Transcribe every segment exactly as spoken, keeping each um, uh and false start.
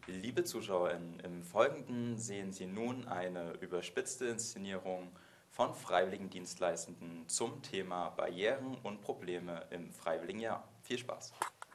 Liebe ZuschauerInnen, im Folgenden sehen Sie nun eine überspitzte Inszenierung von Freiwilligendienstleistenden zum Thema Barrieren und Probleme im Freiwilligenjahr. Viel Spaß!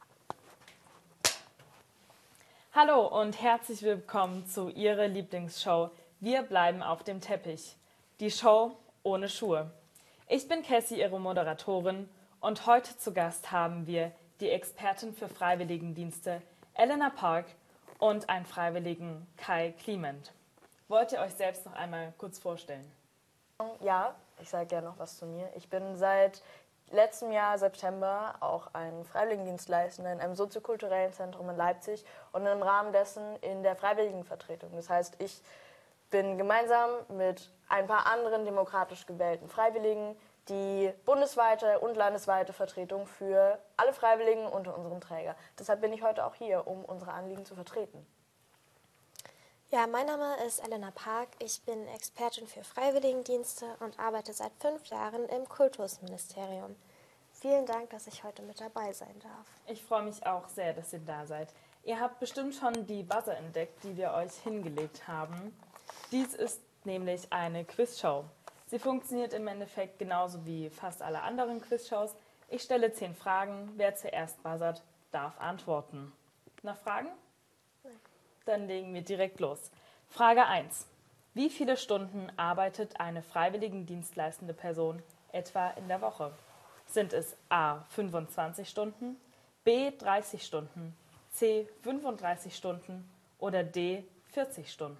Hallo und herzlich willkommen zu Ihrer Lieblingsshow Wir bleiben auf dem Teppich. Die Show ohne Schuhe. Ich bin Cassie, Ihre Moderatorin, und heute zu Gast haben wir die Expertin für Freiwilligendienste Elena Park und einen Freiwilligen Kai Clement. Wollt ihr euch selbst noch einmal kurz vorstellen? Ja, ich sage gerne noch was zu mir. Ich bin seit letztem Jahr September auch ein Freiwilligendienstleistender in einem soziokulturellen Zentrum in Leipzig und im Rahmen dessen in der Freiwilligenvertretung. Das heißt, ich bin gemeinsam mit ein paar anderen demokratisch gewählten Freiwilligen die bundesweite und landesweite Vertretung für alle Freiwilligen unter unserem Träger. Deshalb bin ich heute auch hier, um unsere Anliegen zu vertreten. Ja, mein Name ist Elena Park. Ich bin Expertin für Freiwilligendienste und arbeite seit fünf Jahren im Kultusministerium. Vielen Dank, dass ich heute mit dabei sein darf. Ich freue mich auch sehr, dass ihr da seid. Ihr habt bestimmt schon die Buzzer entdeckt, die wir euch hingelegt haben. Dies ist nämlich eine Quizshow. Sie funktioniert im Endeffekt genauso wie fast alle anderen Quizshows. Ich stelle zehn Fragen. Wer zuerst buzzert, darf antworten. Noch Fragen? Nein. Dann legen wir direkt los. Frage eins. Wie viele Stunden arbeitet eine freiwilligendienstleistende Person etwa in der Woche? Sind es A. fünfundzwanzig Stunden, B. dreißig Stunden, C. fünfunddreißig Stunden oder D. vierzig Stunden?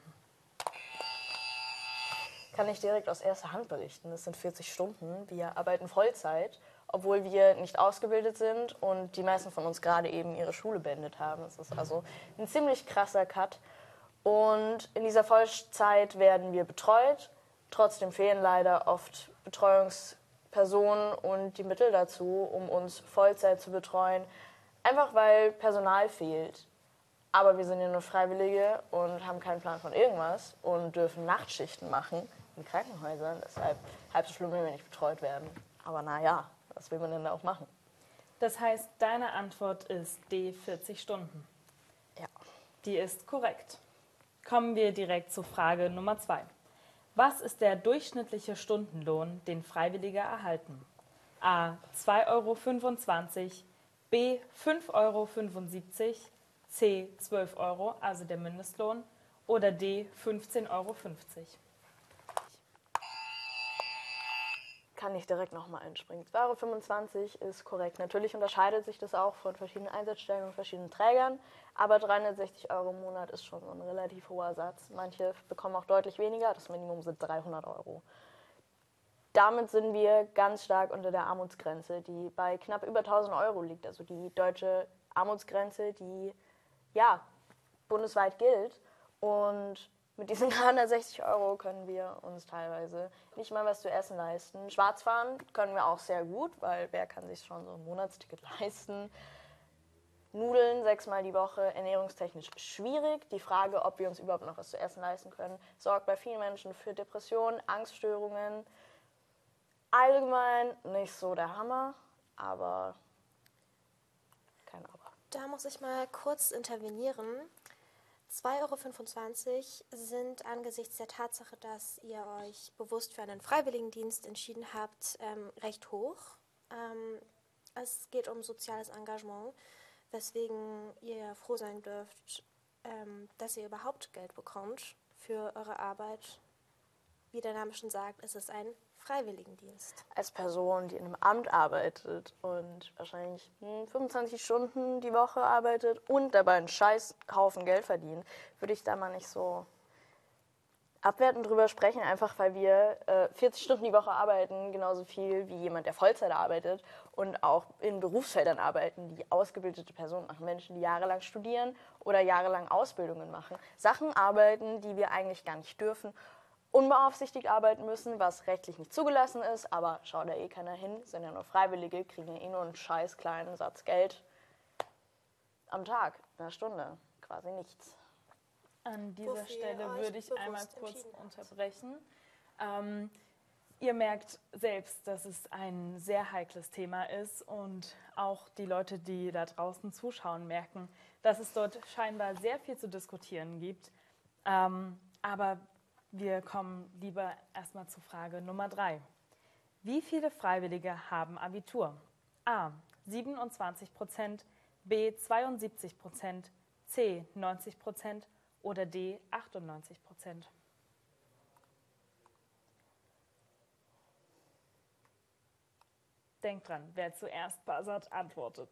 Kann ich direkt aus erster Hand berichten. Das sind vierzig Stunden. Wir arbeiten Vollzeit, obwohl wir nicht ausgebildet sind und die meisten von uns gerade eben ihre Schule beendet haben. Das ist also ein ziemlich krasser Cut. Und in dieser Vollzeit werden wir betreut. Trotzdem fehlen leider oft Betreuungspersonen und die Mittel dazu, um uns Vollzeit zu betreuen. Einfach weil Personal fehlt. Aber wir sind ja nur Freiwillige und haben keinen Plan von irgendwas und dürfen Nachtschichten machen in Krankenhäusern. Deshalb halb so schlimm, wenn wir nicht betreut werden. Aber naja, was will man denn da auch machen? Das heißt, deine Antwort ist D. vierzig Stunden. Ja. Die ist korrekt. Kommen wir direkt zu Frage Nummer zwei. Was ist der durchschnittliche Stundenlohn, den Freiwillige erhalten? A. zwei Euro fünfundzwanzig, B. fünf Euro fünfundsiebzig, C. zwölf Euro, also der Mindestlohn, oder D. fünfzehn Euro fünfzig. Kann ich direkt nochmal einspringen. zwei Euro fünfundzwanzig ist korrekt. Natürlich unterscheidet sich das auch von verschiedenen Einsatzstellen und verschiedenen Trägern, aber dreihundertsechzig Euro im Monat ist schon so ein relativ hoher Satz. Manche bekommen auch deutlich weniger, das Minimum sind dreihundert Euro. Damit sind wir ganz stark unter der Armutsgrenze, die bei knapp über tausend Euro liegt. Also die deutsche Armutsgrenze, die ja bundesweit gilt. Und mit diesen dreihundertsechzig Euro können wir uns teilweise nicht mal was zu essen leisten. Schwarz fahren können wir auch sehr gut, weil wer kann sich schon so ein Monatsticket leisten? Nudeln sechsmal die Woche, ernährungstechnisch schwierig. Die Frage, ob wir uns überhaupt noch was zu essen leisten können, sorgt bei vielen Menschen für Depressionen, Angststörungen. Allgemein nicht so der Hammer, aber kein Aber. Da muss ich mal kurz intervenieren. zwei Euro fünfundzwanzig sind angesichts der Tatsache, dass ihr euch bewusst für einen Freiwilligendienst entschieden habt, ähm, recht hoch. Ähm, es geht um soziales Engagement, weswegen ihr froh sein dürft, ähm, dass ihr überhaupt Geld bekommt für eure Arbeit. Wie der Name schon sagt, ist es ein Freiwilligendienst. Als Person, die in einem Amt arbeitet und wahrscheinlich hm, fünfundzwanzig Stunden die Woche arbeitet und dabei einen scheiß Haufen Geld verdient, würde ich da mal nicht so abwertend drüber sprechen, einfach weil wir äh, vierzig Stunden die Woche arbeiten, genauso viel wie jemand, der Vollzeit arbeitet und auch in Berufsfeldern arbeiten, die ausgebildete Personen machen, Menschen, die jahrelang studieren oder jahrelang Ausbildungen machen, Sachen arbeiten, die wir eigentlich gar nicht dürfen, unbeaufsichtigt arbeiten müssen, was rechtlich nicht zugelassen ist, aber schaut da eh keiner hin, sind ja nur Freiwillige, kriegen ja eh nur einen scheiß kleinen Satz Geld am Tag, in einer Stunde, quasi nichts. An dieser Wofür Stelle ihr euch würde ich einmal bewusst kurz entschieden habt. unterbrechen. Ähm, Ihr merkt selbst, dass es ein sehr heikles Thema ist und auch die Leute, die da draußen zuschauen, merken, dass es dort scheinbar sehr viel zu diskutieren gibt. Ähm, aber wir kommen lieber erstmal zu Frage Nummer drei. Wie viele Freiwillige haben Abitur? A. siebenundzwanzig Prozent, B. zweiundsiebzig Prozent, C. neunzig Prozent oder D. achtundneunzig Prozent. Denkt dran, wer zuerst buzzert, antwortet.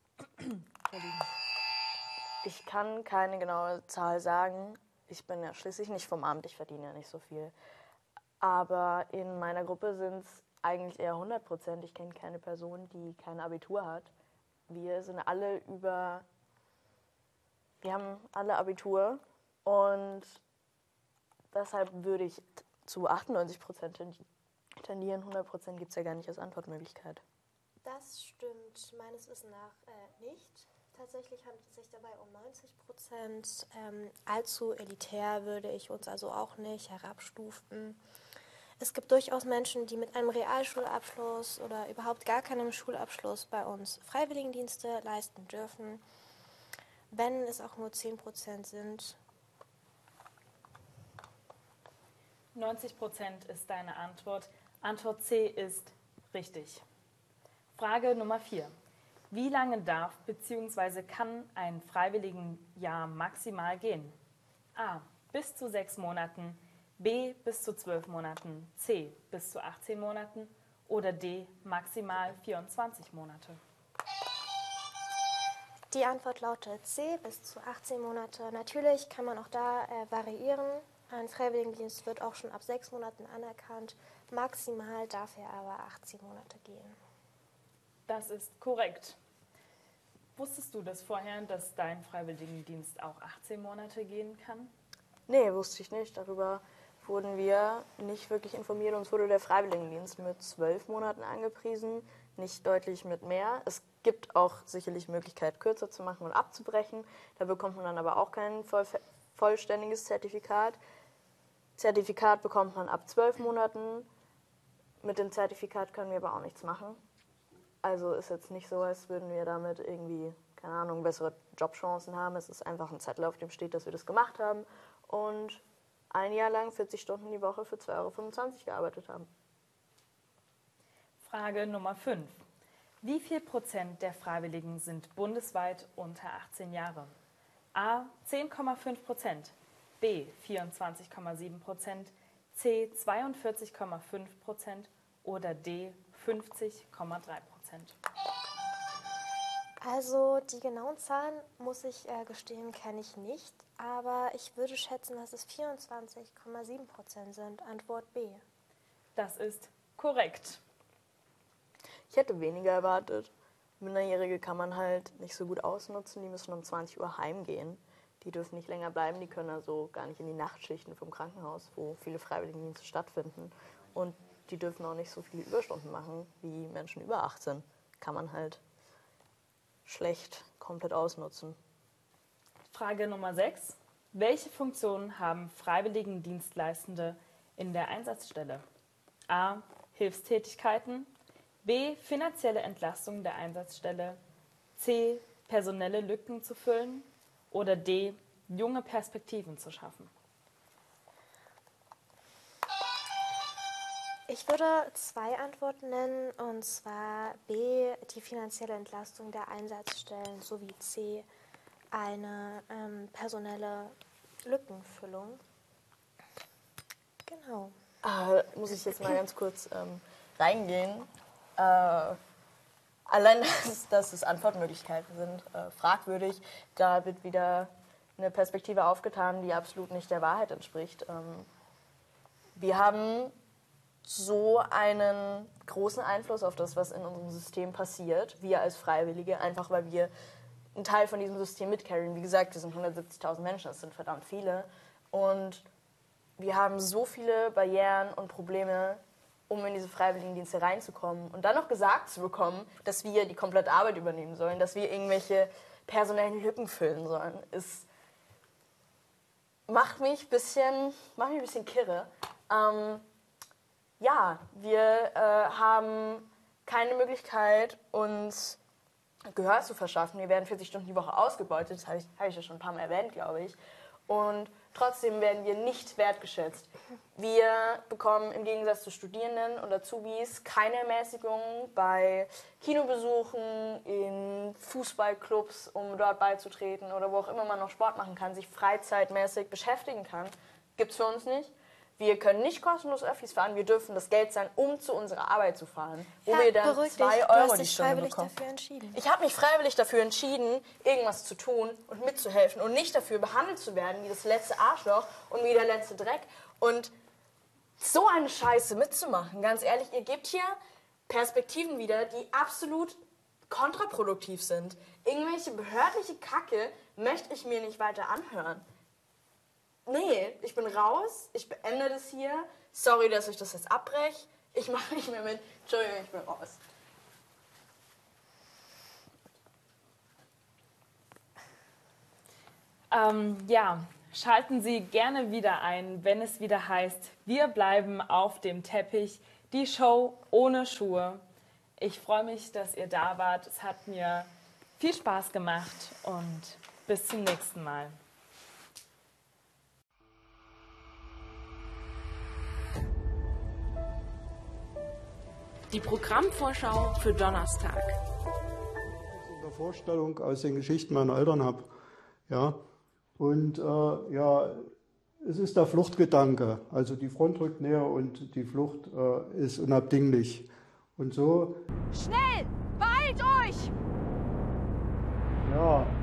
Ich kann keine genaue Zahl sagen. Ich bin ja schließlich nicht vom Amt, ich verdiene ja nicht so viel. Aber in meiner Gruppe sind es eigentlich eher hundert Prozent. Ich kenne keine Person, die kein Abitur hat. Wir sind alle über, wir haben alle Abitur und deshalb würde ich zu achtundneunzig Prozent tendieren. hundert Prozent gibt es ja gar nicht als Antwortmöglichkeit. Das stimmt meines Wissens nach äh, nicht. Tatsächlich handelt es sich dabei um neunzig Prozent. Ähm, allzu elitär würde ich uns also auch nicht herabstufen. Es gibt durchaus Menschen, die mit einem Realschulabschluss oder überhaupt gar keinem Schulabschluss bei uns Freiwilligendienste leisten dürfen, wenn es auch nur zehn Prozent sind. neunzig Prozent ist deine Antwort. Antwort C ist richtig. Frage Nummer vier. Wie lange darf bzw. kann ein Freiwilligenjahr maximal gehen? A. Bis zu sechs Monaten, B. bis zu zwölf Monaten, C. bis zu achtzehn Monaten oder D. maximal vierundzwanzig Monate. Die Antwort lautet C, bis zu achtzehn Monate. Natürlich kann man auch da äh, variieren. Ein Freiwilligendienst wird auch schon ab sechs Monaten anerkannt. Maximal darf er aber achtzehn Monate gehen. Das ist korrekt. Wusstest du das vorher, dass dein Freiwilligendienst auch achtzehn Monate gehen kann? Nee, wusste ich nicht. Darüber wurden wir nicht wirklich informiert. Uns wurde der Freiwilligendienst mit zwölf Monaten angepriesen, nicht deutlich mit mehr. Es gibt auch sicherlich Möglichkeit, kürzer zu machen und abzubrechen. Da bekommt man dann aber auch kein voll, vollständiges Zertifikat. Zertifikat bekommt man ab zwölf Monaten. Mit dem Zertifikat können wir aber auch nichts machen. Also ist jetzt nicht so, als würden wir damit irgendwie, keine Ahnung, bessere Jobchancen haben. Es ist einfach ein Zettel, auf dem steht, dass wir das gemacht haben und ein Jahr lang vierzig Stunden die Woche für zwei Euro fünfundzwanzig gearbeitet haben. Frage Nummer fünf. Wie viel Prozent der Freiwilligen sind bundesweit unter achtzehn Jahre? A. zehn Komma fünf Prozent, B. vierundzwanzig Komma sieben Prozent, C. zweiundvierzig Komma fünf Prozent oder D. fünfzig Komma drei Prozent. Also die genauen Zahlen, muss ich äh, gestehen, kenne ich nicht. Aber ich würde schätzen, dass es vierundzwanzig Komma sieben Prozent sind. Antwort B. Das ist korrekt. Ich hätte weniger erwartet. Minderjährige kann man halt nicht so gut ausnutzen. Die müssen um zwanzig Uhr heimgehen. Die dürfen nicht länger bleiben. Die können also gar nicht in die Nachtschichten vom Krankenhaus, wo viele Freiwilligendienste stattfinden. Und die dürfen auch nicht so viele Überstunden machen wie Menschen über achtzehn. Kann man halt schlecht komplett ausnutzen. Frage Nummer sechs. Welche Funktionen haben Freiwilligendienstleistende in der Einsatzstelle? A. Hilfstätigkeiten, B. Finanzielle Entlastung der Einsatzstelle, C. Personelle Lücken zu füllen oder D. Junge Perspektiven zu schaffen. Ich würde zwei Antworten nennen, und zwar B, die finanzielle Entlastung der Einsatzstellen, sowie C, eine ähm, personelle Lückenfüllung. Genau. Äh, muss ich jetzt mal ganz kurz ähm, reingehen. Äh, allein, dass, dass es Antwortmöglichkeiten sind, äh, fragwürdig. Da wird wieder eine Perspektive aufgetan, die absolut nicht der Wahrheit entspricht. Ähm, wir haben so einen großen Einfluss auf das, was in unserem System passiert, wir als Freiwillige, einfach weil wir einen Teil von diesem System mitcarryen. Wie gesagt, wir sind hundertsiebzigtausend Menschen, das sind verdammt viele. Und wir haben so viele Barrieren und Probleme, um in diese Freiwilligendienste reinzukommen. Und dann noch gesagt zu bekommen, dass wir die komplette Arbeit übernehmen sollen, dass wir irgendwelche personellen Lücken füllen sollen, ist, macht mich ein bisschen, macht mich ein bisschen kirre. Ähm, ja, wir äh, haben keine Möglichkeit, uns Gehör zu verschaffen. Wir werden vierzig Stunden die Woche ausgebeutet, das habe ich, hab ich ja schon ein paar Mal erwähnt, glaube ich. Und trotzdem werden wir nicht wertgeschätzt. Wir bekommen im Gegensatz zu Studierenden und Azubis keine Ermäßigung bei Kinobesuchen, in Fußballclubs, um dort beizutreten oder wo auch immer man noch Sport machen kann, sich freizeitmäßig beschäftigen kann. Gibt es für uns nicht. Wir können nicht kostenlos Öffis fahren, wir dürfen das Geld zahlen, um zu unserer Arbeit zu fahren, wo Ja, wir dann beruhig zwei dich. Du Euro hast die dich Stunde freiwillig bekommen. dafür entschieden. Ich habe mich freiwillig dafür entschieden, irgendwas zu tun und mitzuhelfen und nicht dafür behandelt zu werden wie das letzte Arschloch und wie der letzte Dreck. Und so eine Scheiße mitzumachen, ganz ehrlich, ihr gebt hier Perspektiven wieder, die absolut kontraproduktiv sind. Irgendwelche behördliche Kacke möchte ich mir nicht weiter anhören. Nee, ich bin raus, ich beende das hier. Sorry, dass ich das jetzt abbreche. Ich mache nicht mehr mit. Entschuldigung, ich bin raus. Ähm, ja, schalten Sie gerne wieder ein, wenn es wieder heißt, wir bleiben auf dem Teppich, die Show ohne Schuhe. Ich freue mich, dass ihr da wart. Es hat mir viel Spaß gemacht und bis zum nächsten Mal. Die Programmvorschau für Donnerstag. In der Vorstellung aus den Geschichten meiner Eltern habe. Ja. Und äh, ja, es ist der Fluchtgedanke. Also die Front rückt näher und die Flucht äh, ist unabdinglich. Und so. Schnell! Beeilt euch! Ja.